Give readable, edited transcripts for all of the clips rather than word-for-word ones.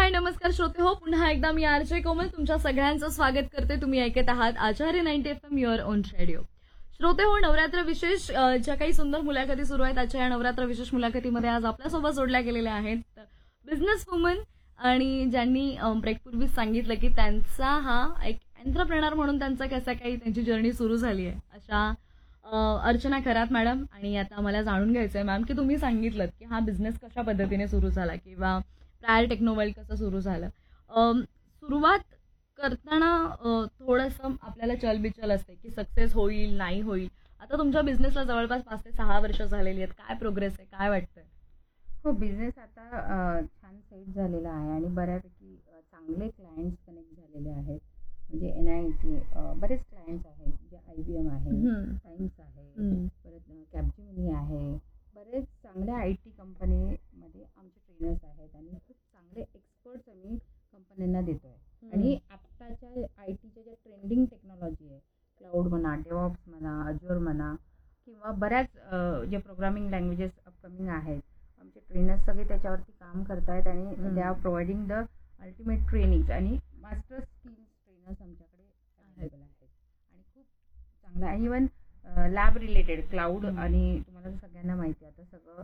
हाय नमस्कार श्रोते हो, पुन्हा एकदा मी आरजे कोमल तुमच्या सगळ्यांचं स्वागत करते. तुम्ही ऐकत आहात आचार्य 90 FM युअर ओन रेडिओ. श्रोते हो, नवरात्र विशेष ज्या काही सुंदर मुलाखती सुरू आहेत आजच्या या नवरात्र विशेष मुलाखतीमध्ये आज आपल्यासोबत जोडल्या गेलेल्या आहेत बिझनेस वुमन आणि ज्यांनी ब्रेकपूर्वीच सांगितलं की त्यांचा हा एक एंटरप्रेनर म्हणून त्यांचा कसा काही त्यांची जर्नी सुरू झाली आहे अशा अर्चना खरात मॅडम. आणि आता मला जाणून घ्यायचं आहे मॅम की तुम्ही सांगितलं की हा बिझनेस कशा पद्धतीने सुरू झाला किंवा प्रायर टेक्नोवर्ल्ड कसं सुरू झालं. सुरुवात करताना थोडंसं आपल्याला चलबिचल असते की सक्सेस होईल नाही होईल. आता तुमच्या बिझनेसला जवळपास 5 ते 6 वर्ष झालेली आहेत. काय प्रोग्रेस आहे, काय वाटतंय? हो, बिझनेस आता छान सेट झालेला आहे आणि बऱ्यापैकी चांगले क्लायंट्स कनेक्ट झालेले आहेत. म्हणजे NIT बरेच क्लायंट्स आहेत, जे IBM आहे, टाइम्स आहे, परत कॅपजेमिनी आहे. बरेच चांगल्या IT कंपनीमध्ये आमचे ट्रेनर्स आहेत आणि खूप चांगले एक्सपर्ट्स आम्ही कंपन्यांना देतो आहे. आणि आत्ताच्या ITच्या ज्या ट्रेंडिंग टेक्नॉलॉजी आहे, क्लाउड म्हणा, डेव्हऑप्स म्हणा, अज्युअर म्हणा किंवा बऱ्याच जे प्रोग्रामिंग लँग्वेजेस अपकमिंग आहेत, आमचे ट्रेनर्स सगळे त्याच्यावरती काम करत आहेत आणि they are providing the ultimate trainings आणि मास्टर स्किल्स ट्रेनर्स आमच्याकडे अवेलेबल आहेत. आणि खूप चांगलं आहे. इवन लॅब रिलेटेड क्लाउड आणि तुम्हाला तर सगळ्यांना माहिती आहे आता सगळं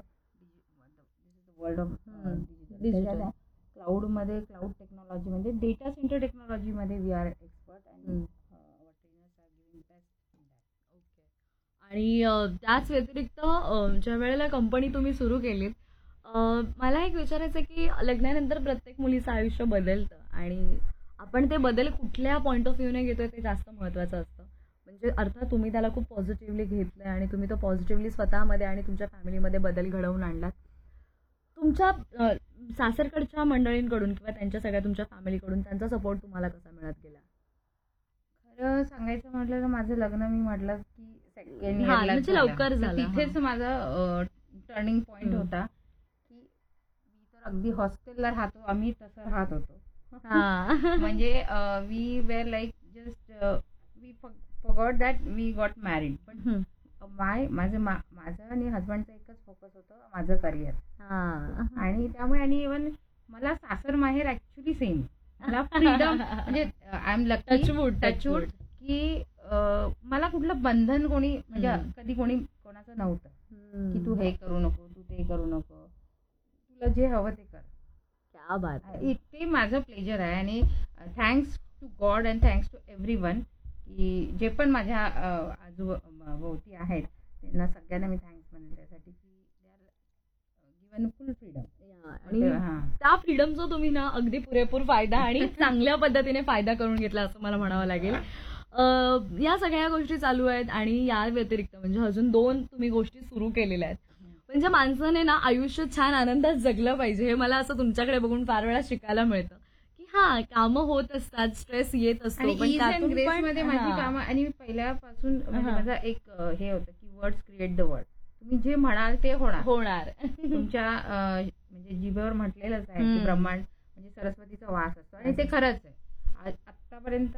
वर्ल्ड ऑफ डिजिटल. क्लाउडमध्ये क्लाउड टेक्नॉलॉजीमध्ये डेटा सेंटर टेक्नॉलॉजीमध्ये वी आर एक्सपर्ट आणि trainers R giving best in that. Okay. आणि त्याच व्यतिरिक्त ज्या वेळेला कंपनी तुम्ही सुरू केलीत, मला एक विचारायचं आहे की लग्नानंतर प्रत्येक मुलीचं आयुष्य बदलतं आणि आपण ते बदल कुठल्या पॉईंट ऑफ व्ह्यूने घेतोय ते जास्त महत्त्वाचं असतं. म्हणजे अर्थात तुम्ही त्याला खूप पॉझिटिव्हली घेतलंय आणि तुम्ही तो पॉझिटिव्हली स्वतःमध्ये आणि तुमच्या फॅमिलीमध्ये बदल घडवून आणलात. तुमच्या सासरकडच्या मंडळींकडून किंवा त्यांच्या सगळ्या तुमच्या फॅमिलीकडून त्यांचा सपोर्ट तुम्हाला कसा मिळत गेला? खरं सांगायचं म्हटलं तर माझं लग्न मी म्हटलं की सेकंड म्हणजे लवकर झालं. तिथेच माझा टर्निंग पॉइंट होता की मी तर अगदी हॉस्टेलला राहतो, आम्ही तसं राहत होतो. म्हणजे we were like just we forgot that we got married. पण माझं आणि हजबंडचं एकच फोकस होतं, माझं करिअर. आणि त्यामुळे आणि इव्हन मला सासर माहेर ऍक्च्युली सेम. मला फ्रीडम म्हणजे आय एम टचवूड की मला कुठलं बंधन कोणी म्हणजे कधी कोणाचं नव्हतं की तू हे करू नको, तू ते करू नको, तुला जे हवं ते कर. क्या बात आहे. ते माझं प्लेजर आहे. आणि thanks to God and thanks to everyone की जे पण माझ्या आजूभोवती आहेत त्यांना सगळ्यांना मी थँक्स म्हणेन त्यासाठी की they are given full freedom. आणि त्या फ्रीडमचा तुम्ही ना अगदी पुरेपूर फायदा आणि चांगल्या पद्धतीने फायदा करून घेतला असं मला म्हणावं लागेल. या सगळ्या गोष्टी चालू आहेत आणि या व्यतिरिक्त म्हणजे अजून 2 तुम्ही गोष्टी सुरू केलेल्या आहेत. म्हणजे माणसाने ना आयुष्य छान आनंदात जगलं पाहिजे हे मला असं तुमच्याकडे बघून फार वेळा शिकायला मिळतं की कामं होत असतात, स्ट्रेस येत असतो, पण ग्रेसमध्ये माझी कामं. आणि पहिल्यापासून माझा एक हे होतं की वर्ड्स क्रिएट द वर्ल्ड. तुम्ही जे म्हणाल ते होणार. तुमच्या म्हणजे जिभेवर म्हटलेलंच आहे की ब्रह्मांड म्हणजे सरस्वतीचा वास असतो आणि ते खरंच आहे. आतापर्यंत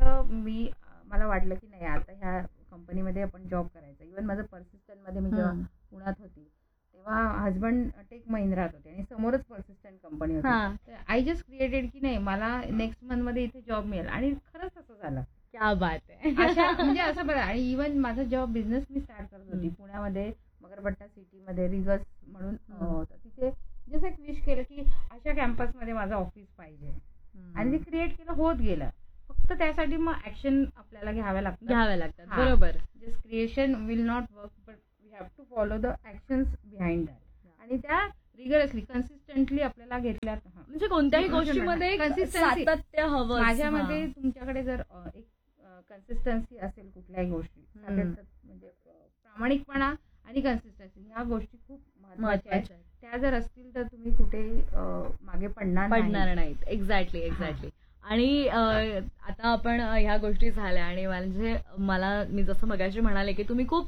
मला वाटलं की नाही आता ह्या कंपनीमध्ये आपण जॉब करायचा. इव्हन माझं पर्सिस्टंटमध्ये मी जेव्हा पुण्यात होती तेव्हा हजबंड टेक महिंद्रात होते आणि समोरच पर्सिस्टंट कंपनी होती. आय जस्ट क्रिएटेड की नाही मला नेक्स्ट मंथ मध्ये इथे जॉब मिळेल आणि खरंच असं झालं. क्या बात आहे. म्हणजे असं बघा. आणि इव्हन माझा जॉब बिझनेस मी स्टार्ट करत होती पुण्यामध्ये मगरपट्टा सिटीमध्ये रिगस म्हणून होतं. तिथे जसं एक विश केलं की अशा कॅम्पसमध्ये माझं ऑफिस पाहिजे आणि ते क्रिएट केलं, होत गेलं. फक्त त्यासाठी मग ऍक्शन आपल्याला घ्याव्या लागतात. बरोबर. Just creation will not work but we have to follow the actions behind that. आणि त्या रिगरसली कन्सिस्टंटली आपल्याला घेतल्या. म्हणजे कोणत्याही गोष्टीमध्ये सातत्य हवं. माझ्यामध्ये तुमच्याकडे जर एक कन्सिस्टन्सी असेल कुठल्याही गोष्टी म्हणजे प्रामाणिकपणा आणि कन्सिस्टन्सी ह्या गोष्टी खूप महत्वाच्या आहेत. त्या जर असतील तर तुम्ही कुठेही मागे पडणार नाहीत. एक्झॅक्टली. आणि आता आपण ह्या गोष्टी झाल्या आणि म्हणजे मी जसं मगाशी म्हणाले की तुम्ही खूप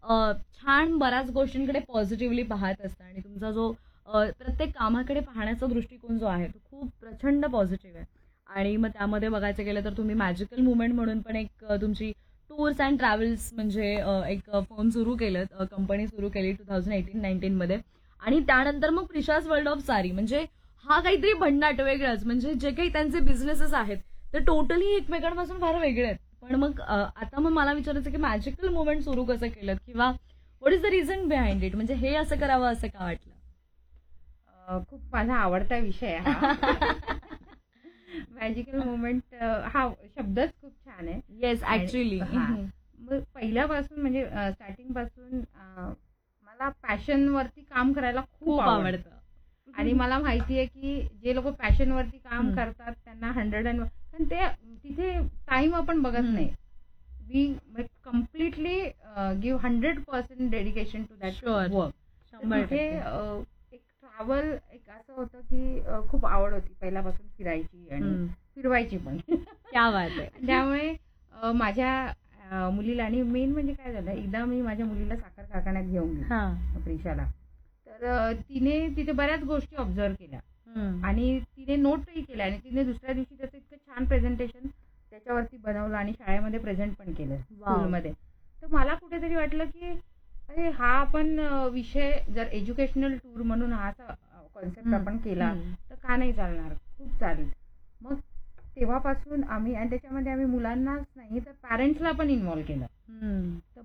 छान बऱ्याच गोष्टींकडे पॉझिटिव्हली पाहत असता आणि तुमचा जो प्रत्येक कामाकडे पाहण्याचा दृष्टिकोन जो आहे तो खूप प्रचंड पॉझिटिव्ह आहे. आणि मग त्यामध्ये बघायचं गेलं तर तुम्ही मॅजिकल मुवमेंट म्हणून पण एक तुमची टूर्स अँड ट्रॅव्हल्स म्हणजे एक फर्म सुरू केलं, कंपनी सुरू केली 2018-19 मध्ये. आणि त्यानंतर मग प्रिशाज वर्ल्ड ऑफ सारी म्हणजे हा काहीतरी भन्नाट वेगळाच, म्हणजे जे काही त्यांचे बिझनेसेस आहेत ते टोटली एकमेकांपासून फार वेगळे आहेत. पण मग आता मग मला विचारायचं की मॅजिकल मुवमेंट सुरू कसं केलं, किंवा what is the reason behind it, म्हणजे हे असं करावं असं का वाटलं? खूप माझा आवडता विषय आहे हा. मॅजिकल मुवमेंट हा शब्दच खूप छान आहे. Yes, actually. मग पहिल्यापासून म्हणजे स्टार्टिंग पासून मला पॅशन वरती काम करायला खूप आवडतं. आणि मला माहिती आहे की जे लोक पॅशन वरती काम करतात त्यांना 100 कारण ते तिथे टाइम आपण बघत नाही. We completely give 100% dedication to that work. तिथे एक ट्रॅव्हल एक असं होतं की खूप आवड होती पहिल्यापासून फिरायची आणि फिरवायची पण. क्या बात आहे. त्यामुळे माझ्या मुलीला, आणि मेन म्हणजे काय झालं, एकदा मी माझ्या मुलीला साखर कारखान्यात घेऊन गेली प्रिशाला. तर तिने तिथे बऱ्याच गोष्टी ऑब्झर्व केल्या आणि तिने नोटही केल्या आणि तिने दुसऱ्या दिवशी त्याचं इतकं छान प्रेझेंटेशन त्याच्यावरती बनवलं आणि शाळेमध्ये प्रेझेंट पण केलं स्कूलमध्ये. तर मला कुठेतरी वाटलं की अरे हा आपण विषय जर एज्युकेशनल टूर म्हणून हा असा कॉन्सेप्ट आपण केला तर का नाही चालणार, खूप चालेल. मग तेव्हापासून आम्ही, आणि त्याच्यामध्ये आम्ही मुलांनाच नाही तर पॅरेंट्सला पण इन्व्हॉल्व केलं. तर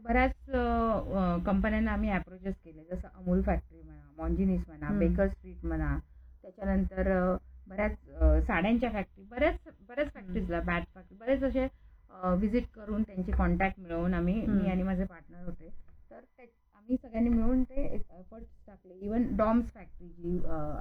बऱ्याच कंपन्यांना आम्ही अप्रोचेस केले, जसं अमूल फॅक्टरी म्हणा, मॉन्जिनीस म्हणा, बेकर स्ट्रीट म्हणा, त्याच्यानंतर बऱ्याच साड्यांच्या फॅक्टरी, बऱ्याच फॅक्टरीजला, बॅट फॅक्टरी, बरेच असे व्हिजिट करून त्यांचे कॉन्टॅक्ट मिळवून मी आणि माझे पार्टनर होते. तर आम्ही सगळ्यांनी मिळून ते एफर्ट्स टाकले. इव्हन डॉम्स फॅक्टरी जी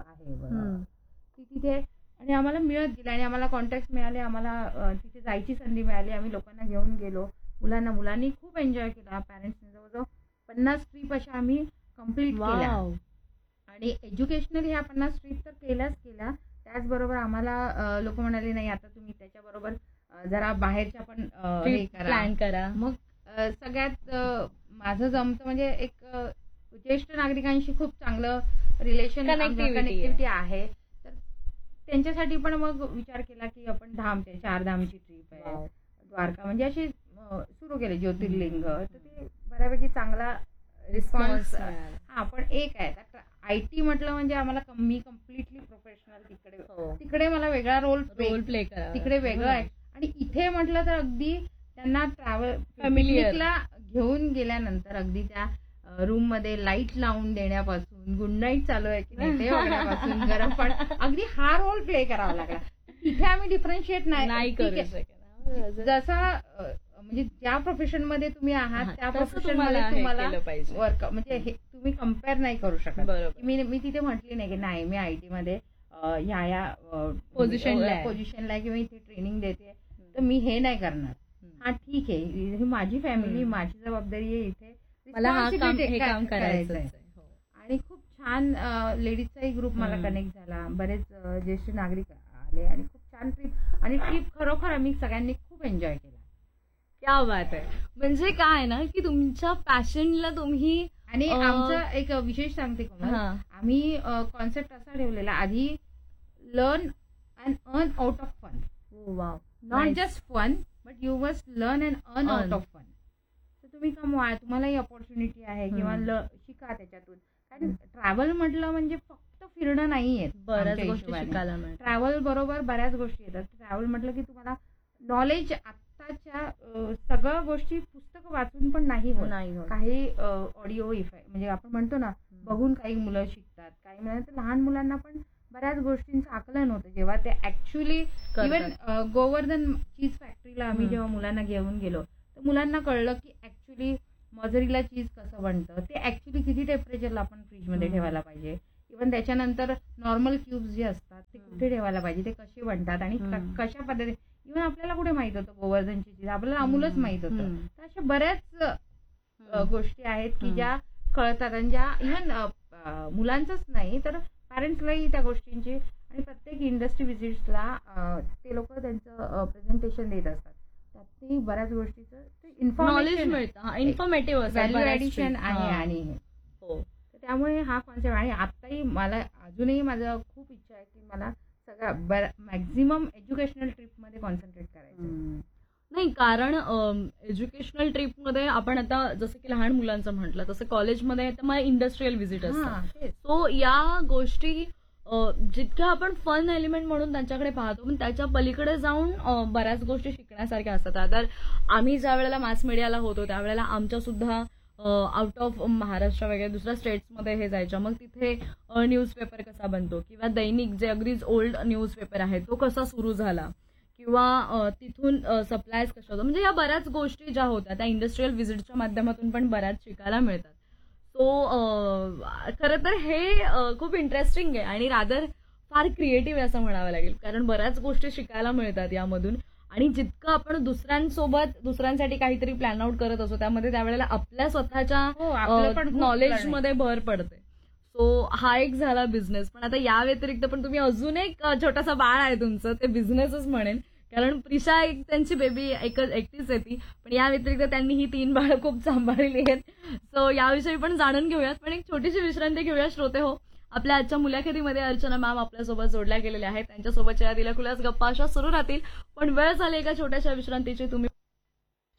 आहे ती तिथे, आणि आम्हाला मिळत गेलं आणि आम्हाला कॉन्टॅक्ट मिळाले, आम्हाला तिथे जायची संधी मिळाली. आम्ही लोकांना घेऊन गेलो, मुलांनी खूप एन्जॉय केला. पॅरेंट्सने जवळजवळ 50 ट्रिप अशा आम्ही कम्प्लीट केल्या. आणि एज्युकेशनल ह्या 50 ट्रिप तर केल्या. त्याचबरोबर आम्हाला लोक म्हणाले नाही आता तुम्ही त्याच्याबरोबर जरा बाहेरच्या पण प्लॅन करा. मग सगळ्यात माझं जमतं म्हणजे एक ज्येष्ठ नागरिकांशी खूप चांगलं रिलेशन, कनेक्टिव्हिटी आहे. तर त्यांच्यासाठी पण मग विचार केला की आपण 4 धामची ट्रिप आहे, द्वारका, म्हणजे अशी सुरू केले, ज्योतिर्लिंग. तर ते बऱ्यापैकी चांगला रिस्पॉन्स. हा, पण एक आहे IT म्हटलं म्हणजे आम्हाला मी कम्प्लिटली प्रोफेशनल, तिकडे मला वेगळा रोल प्ले करा, तिकडे वेगळं आहे. आणि इथे म्हटलं तर अगदी त्यांना ट्रॅव्हल फॅमिलीला घेऊन गेल्यानंतर अगदी त्या रूम मध्ये लाईट लावून देण्यापासून, गुड नाईट चालू आहे की नाही ते बघण्यापासून, गरम पण अगदी हा रोल प्ले करावा लागला. तिथे आम्ही डिफरन्शिएट नाही करू शकत. जसा म्हणजे ज्या प्रोफेशन मध्ये तुम्ही आहात त्या प्रोफेशन मध्ये तुम्हाला वर्क, म्हणजे हे तुम्ही कम्पेअर नाही करू शकत. मी तिथे म्हटली नाही की नाही मी IT मध्ये ह्या पोझिशनला आहे किंवा इथे ट्रेनिंग देते तर मी हे नाही करणार. हा ठीक आहे, ही माझी फॅमिली, माझी जबाबदारी आहे, इथे मला हे काम करायचं आहे. आणि खूप छान लेडीजचाही ग्रुप मला कनेक्ट झाला, बरेच ज्येष्ठ नागरिक आले आणि खूप छान ट्रिप खरोखर आम्ही सगळ्यांनी खूप एन्जॉय केला. क्या बात आहे. म्हणजे काय ना की तुमच्या पॅशनला तुम्ही, आणि आमचं एक विशेष सांगते कोमल, आम्ही कॉन्सेप्ट असा ठेवलेला आधी, learn and earn out of fun. Not just fun but you must learn and earn out of fun. तर तुम्ही कमवा, तुम्हालाही अपॉर्च्युनिटी आहे किंवा शिका त्याच्यातून. कारण ट्रॅव्हल म्हटलं म्हणजे फक्त फिरणं नाहीये, बऱ्याच गोष्टी शिकायला मिळतात. ट्रॅव्हल बरोबर बऱ्याच गोष्टी येतात. ट्रॅव्हल म्हटलं की तुम्हाला नॉलेज, आत्ताच्या सगळ्या गोष्टी पुस्तकं वाचून पण नाही होत. काही ऑडिओ इफेक्ट, म्हणजे आपण म्हणतो ना बघून काही मुलं शिकतात, काही मुलांना, लहान मुलांना पण बऱ्याच गोष्टींचं आकलन होतं जेव्हा ते ऍक्च्युअली. इव्हन गोवर्धन चीज फॅक्टरीला आम्ही जेव्हा मुलांना घेऊन गेलो तर मुलांना कळलं की ऍक्च्युली मॉझरेला चीज कसं बनतं, ते ऍक्च्युली किती टेम्परेचरला आपण फ्रीजमध्ये ठेवायला पाहिजे. इव्हन त्याच्यानंतर नॉर्मल क्यूब्स जे असतात ते कुठे ठेवायला पाहिजे, ते कसे बनतात आणि कशा पद्धतीने. इव्हन आपल्याला कुठे माहित होतं गोवर्धनची चीज, आपल्याला अमूलच माहित होतं. तर अशा बऱ्याच गोष्टी आहेत की ज्या कळतात आणि ज्या इव्हन मुलांचंच नाही तर पॅरेंट्सलाही त्या गोष्टींची. आणि प्रत्येक इंडस्ट्री व्हिजिट्सला ते लोक त्यांचं प्रेझेंटेशन देत असतात, त्यातही बऱ्याच गोष्टीचं नॉलेज मिळतं, इन्फॉर्मेटिव्ह व्हॅल्यू ऍडिशन आहे. आणि हे त्यामुळे हा कॉन्सेप्ट. आणि आताही मला अजूनही माझं खूप इच्छा आहे की मला सगळ्या मॅक्झिमम एज्युकेशनल ट्रिपमध्ये कॉन्सन्ट्रेट करायचं. नाही, कारण एज्युकेशनल ट्रिपमध्ये आपण आता जसं की लहान मुलांचं म्हटलं तसं कॉलेजमध्ये तर मग इंडस्ट्रियल व्हिजिट असतात. सो या गोष्टी जितकं आपण फन एलिमेंट म्हणून त्यांच्याकडे पाहतो पण त्याच्या पलीकडे जाऊन बऱ्याच गोष्टी शिकण्यासारख्या असतात. तर आम्ही ज्या वेळेला मास मीडियाला होतो त्यावेळेला आमच्या सुद्धा आउट ऑफ महाराष्ट्र वगैरे दुसऱ्या स्टेट्समध्ये हे जायच्या. मग तिथे न्यूजपेपर कसा बनतो किंवा दैनिक जे अगदीच ओल्ड न्यूजपेपर आहे तो कसा सुरू झाला किंवा तिथून सप्लायज कशा होतं, म्हणजे या बऱ्याच गोष्टी ज्या होत्या त्या इंडस्ट्रीयल व्हिजिटच्या माध्यमातून पण बऱ्याच शिकायला मिळतात. सो खरं तर हे खूप इंटरेस्टिंग आहे आणि रादर फार क्रिएटिव्ह आहे असं म्हणावं लागेल, कारण बऱ्याच गोष्टी शिकायला मिळतात यामधून. आणि जितकं आपण दुसऱ्यांसाठी काहीतरी प्लॅन आउट करत असतो त्यामध्ये त्यावेळेला आपल्या हो, आपलं स्वतःच्या पण खूप नॉलेजमध्ये भर पडते. सो हा एक झाला बिझनेस. पण आता या व्यतिरिक्त पण तुम्ही अजून एक छोटासा बाळ आहे तुमचं, ते बिझनेसच म्हणेन, कारण प्रिशा एक त्यांची बेबी एकटीच आहे ती, पण या व्यतिरिक्त त्यांनी ही 3 बाळं खूप सांभाळली आहेत. सो याविषयी पण जाणून घेऊयात, पण एक छोटीशी विश्रांती घेऊया श्रोते हो. आपल्या आजच्या मुलाखतीमध्ये अर्चना मॅम आपल्यासोबत जोडल्या गेलेल्या आहेत. त्यांच्यासोबतच्या या दिलखुलास गप्पा अशा सुरू राहतील, पण वेळ झाली एका छोट्याशा विश्रांतीची. तुम्ही